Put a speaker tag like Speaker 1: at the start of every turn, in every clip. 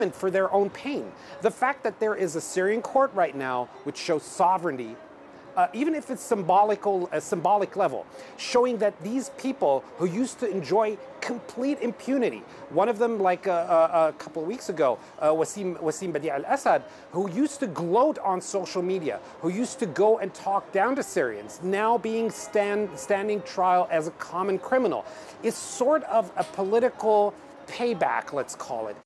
Speaker 1: for their own pain. The fact that there is a Syrian court right now which shows sovereignty, even if it's a symbolic level, showing that these people who used to enjoy complete impunity, one of them like a couple of weeks ago, Wasim Badi al-Assad, who used to gloat on social media, who used to go and talk down to Syrians, now being standing trial as a common criminal, is sort of a political payback, let's call it.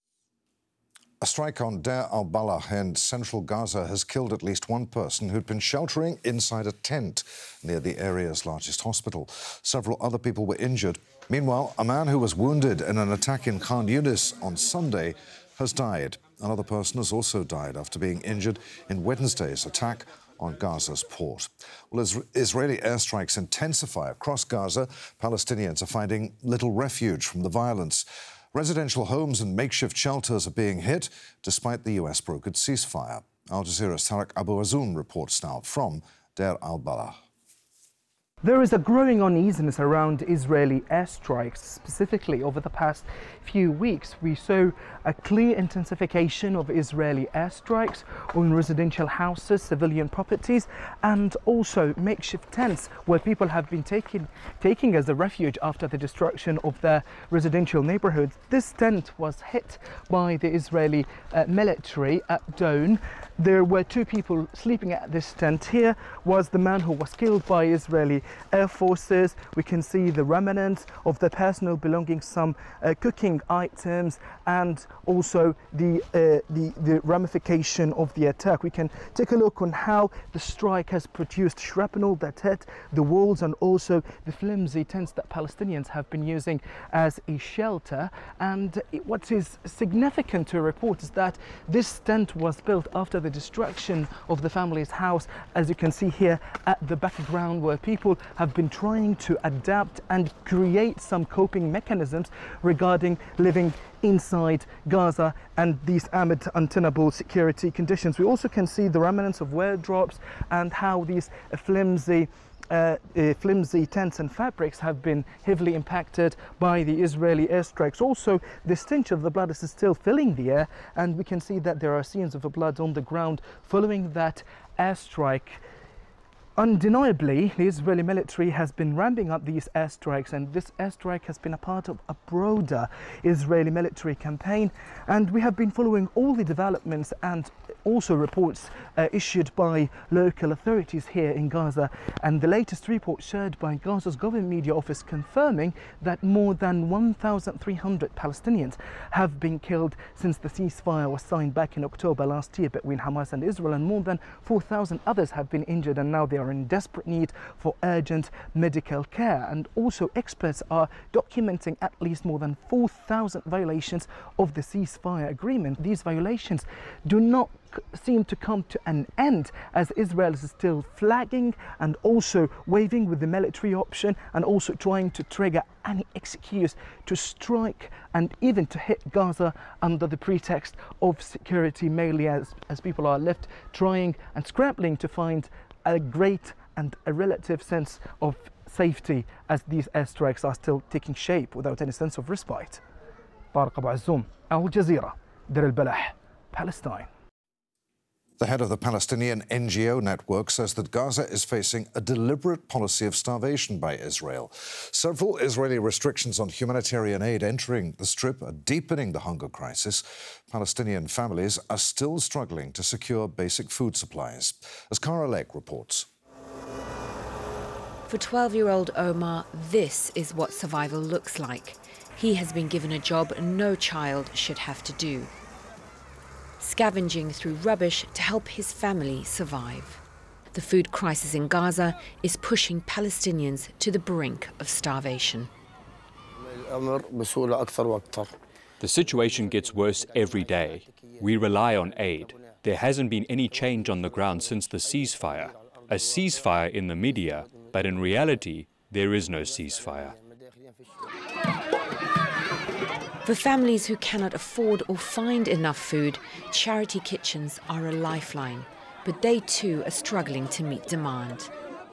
Speaker 2: A strike on Deir al-Balah in central Gaza has killed at least one person who'd been sheltering inside a tent near the area's largest hospital. Several other people were injured. Meanwhile, a man who was wounded in an attack in Khan Yunis on Sunday has died. Another person has also died after being injured in Wednesday's attack on Gaza's port. Well, as Israeli airstrikes intensify across Gaza, Palestinians are finding little refuge from the violence. Residential homes and makeshift shelters are being hit, despite the US brokered ceasefire. Al Jazeera's Tarek Abu Azoun reports now from Deir al-Balah.
Speaker 3: There is a growing uneasiness around Israeli airstrikes. Specifically, over the past few weeks, we saw a clear intensification of Israeli airstrikes on residential houses, civilian properties, and also makeshift tents where people have been taking as a refuge after the destruction of their residential neighborhoods. This tent was hit by the Israeli military at dawn. There were two people sleeping at this tent. Here was the man who was killed by Israeli Air Forces. We can see the remnants of the personal belongings, some cooking items, and also the ramification of the attack. We can take a look on how the strike has produced shrapnel that hit the walls and also the flimsy tents that Palestinians have been using as a shelter. And what is significant to report is that this tent was built after the destruction of the family's house, as you can see here at the background, where people have been trying to adapt and create some coping mechanisms regarding living inside Gaza and these amid untenable security conditions. We also can see the remnants of wardrobes and how these flimsy tents and fabrics have been heavily impacted by the Israeli airstrikes. Also, the stench of the blood is still filling the air, and we can see that there are scenes of blood on the ground following that airstrike. Undeniably, the Israeli military has been ramping up these airstrikes, and this airstrike has been a part of a broader Israeli military campaign, and we have been following all the developments and also reports issued by local authorities here in Gaza. And the latest report shared by Gaza's government media office confirming that more than 1,300 Palestinians have been killed since the ceasefire was signed back in October last year between Hamas and Israel, and more than 4,000 others have been injured, and now they are in desperate need for urgent medical care. And also, experts are documenting at least more than 4,000 violations of the ceasefire agreement. These violations do not seem to come to an end, as Israel is still flagging and also waving with the military option, and also trying to trigger any excuse to strike and even to hit Gaza under the pretext of security, mainly as people are left trying and scrambling to find a great and a relative sense of safety, as these airstrikes are still taking shape without any sense of respite. Tarek Abu Azoun, Al Jazeera, Deir al-Balah, Palestine.
Speaker 2: The head of the Palestinian NGO network says that Gaza is facing a deliberate policy of starvation by Israel. Several Israeli restrictions on humanitarian aid entering the Strip are deepening the hunger crisis. Palestinian families are still struggling to secure basic food supplies. As Cara Lake reports.
Speaker 4: For 12-year-old Omar, this is what survival looks like. He has been given a job no child should have to do: scavenging through rubbish to help his family survive. The food crisis in Gaza is pushing Palestinians to the brink of starvation.
Speaker 5: The situation gets worse every day. We rely on aid. There hasn't been any change on the ground since the ceasefire. A ceasefire in the media, but in reality, there is no ceasefire.
Speaker 4: For families who cannot afford or find enough food, charity kitchens are a lifeline, but they too are struggling to meet demand.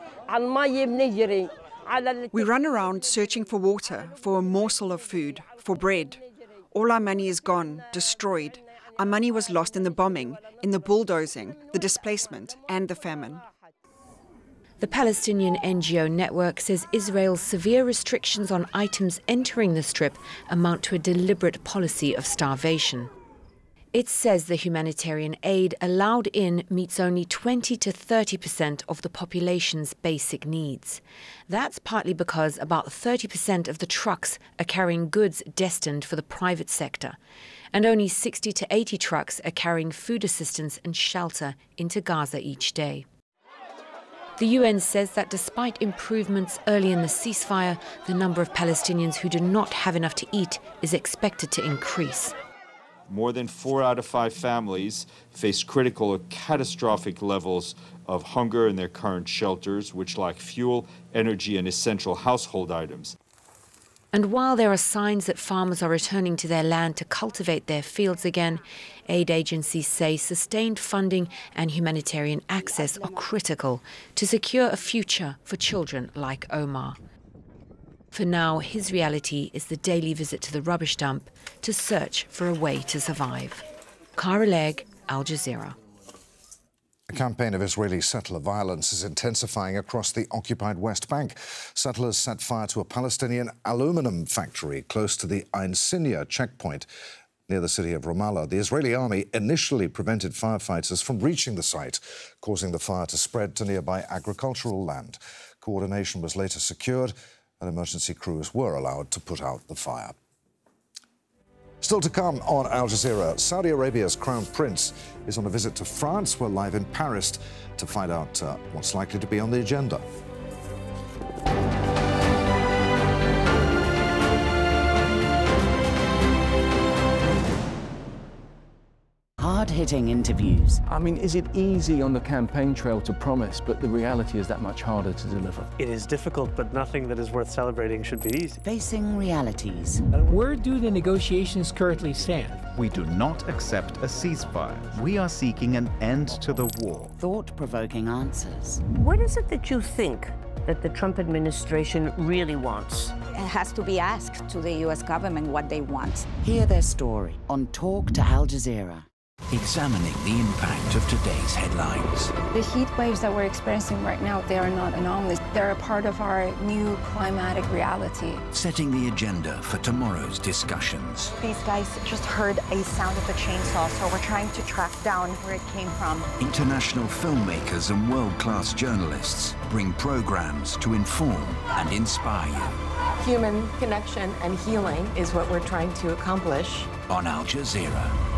Speaker 6: We run around searching for water, for a morsel of food, for bread. All our money is gone, destroyed. Our money was lost in the bombing, in the bulldozing, the displacement, and the famine.
Speaker 4: The Palestinian NGO network says Israel's severe restrictions on items entering the Strip amount to a deliberate policy of starvation. It says the humanitarian aid allowed in meets only 20 to 30% of the population's basic needs. That's partly because about 30% of the trucks are carrying goods destined for the private sector, and only 60 to 80 trucks are carrying food assistance and shelter into Gaza each day. The UN says that despite improvements early in the ceasefire, the number of Palestinians who do not have enough to eat is expected to increase.
Speaker 7: More than 4 out of 5 families face critical or catastrophic levels of hunger in their current shelters, which lack fuel, energy, and essential household items.
Speaker 4: And while there are signs that farmers are returning to their land to cultivate their fields again, aid agencies say sustained funding and humanitarian access are critical to secure a future for children like Omar. For now, his reality is the daily visit to the rubbish dump to search for a way to survive. Cara Legg, Al Jazeera.
Speaker 2: A campaign of Israeli settler violence is intensifying across the occupied West Bank. Settlers set fire to a Palestinian aluminum factory close to the Ain Sinya checkpoint near the city of Ramallah. The Israeli army initially prevented firefighters from reaching the site, causing the fire to spread to nearby agricultural land. Coordination was later secured and emergency crews were allowed to put out the fire. Still to come on Al Jazeera, Saudi Arabia's Crown Prince is on a visit to France. We're live in Paris to find out what's likely to be on the agenda.
Speaker 8: Hard-hitting interviews.
Speaker 9: I mean, is it easy on the campaign trail to promise, but the reality is that much harder to deliver?
Speaker 10: It is difficult, but nothing that is worth celebrating should be easy.
Speaker 8: Facing realities.
Speaker 11: Where do the negotiations currently stand?
Speaker 12: We do not accept a ceasefire. We are seeking an end to the war.
Speaker 8: Thought-provoking answers.
Speaker 13: What is it that you think that the Trump administration really wants?
Speaker 14: It has to be asked to the U.S. government what they want.
Speaker 8: Hear their story on Talk to Al Jazeera.
Speaker 15: Examining the impact of today's headlines.
Speaker 16: The heat waves that we're experiencing right now, they are not anomalies. They're a part of our new climatic reality.
Speaker 15: Setting the agenda for tomorrow's discussions.
Speaker 17: These guys just heard a sound of a chainsaw, so we're trying to track down where it came from.
Speaker 15: International filmmakers and world-class journalists bring programs to inform and inspire you.
Speaker 18: Human connection and healing is what we're trying to accomplish.
Speaker 15: On Al Jazeera.